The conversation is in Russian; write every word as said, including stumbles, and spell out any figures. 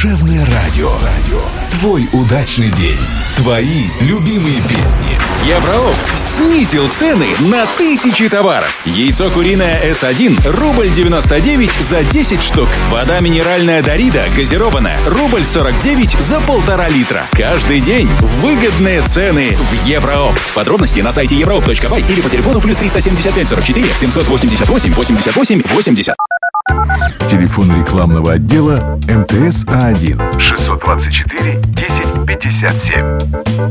Душевное радио. Радио. Твой удачный день. Твои любимые песни. Евроопт снизил цены на тысячи товаров. Яйцо куриное эс один рубль девяносто девять за десять штук. Вода минеральная Дарида газированная рубль сорок девять за полтора литра. Каждый день выгодные цены в Евроопт. Подробности на сайте евроопт точка бай или по телефону плюс триста семьдесят пять сорок четыре семьсот восемьдесят восемь восемьдесят восемь восемьдесят. Телефон рекламного отдела эм тэ эс А один шестьсот двадцать четыре десять пятьдесят семь.